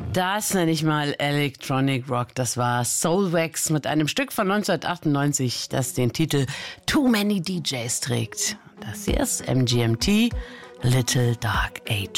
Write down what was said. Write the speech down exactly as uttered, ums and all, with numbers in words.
Das nenne ich mal Electronic Rock. Das war Soulwax mit einem Stück von neunzehnhundertachtundneunzig, das den Titel Too Many D Js trägt. Das hier ist M G M T, Little Dark Age.